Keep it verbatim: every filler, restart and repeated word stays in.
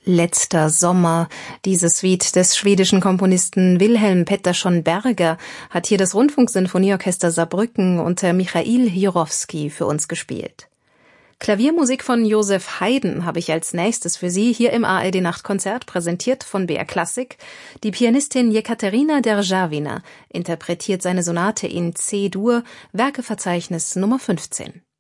Letzter Sommer. Diese Suite des schwedischen Komponisten Wilhelm Pettersson Berger hat hier das Rundfunksinfonieorchester Saarbrücken unter Michail Jurowski für uns gespielt. Klaviermusik von Joseph Haydn habe ich als nächstes für Sie hier im A R D Nachtkonzert, präsentiert von B R Klassik. Die Pianistin Jekaterina Derjawina interpretiert seine Sonate in C-Dur, Werkeverzeichnis Nummer fünfzehn.